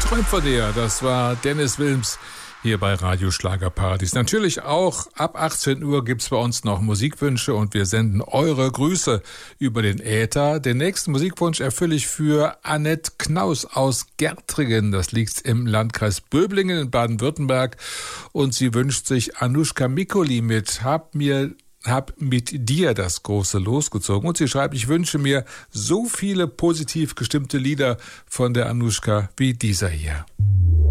Träumt von dir, das war Dennis Wilms hier bei Radio Schlagerparadies. Natürlich auch ab 18 Uhr gibt's bei uns noch Musikwünsche und wir senden eure Grüße über den Äther. Den nächsten Musikwunsch erfülle ich für Annette Knaus aus Gärtringen. Das liegt im Landkreis Böblingen in Baden-Württemberg und sie wünscht sich Anushka Mikoli mit Hab mit dir das große Los gezogen. Und sie schreibt, ich wünsche mir so viele positiv gestimmte Lieder von der Anushka wie dieser hier.